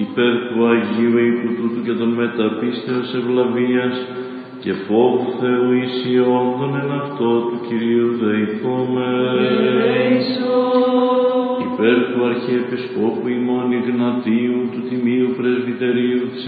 υπέρ του Αγίου οίκου τούτου και των μεταπίστεως ευλαβίας και φόβου Θεού ισιόντων εν αυτό του Κυρίου δεηθόμεν. Υπέρ του Αρχιεπισκόπου ημών Ιγνατίου, του Τιμίου Πρεσβυτερίου της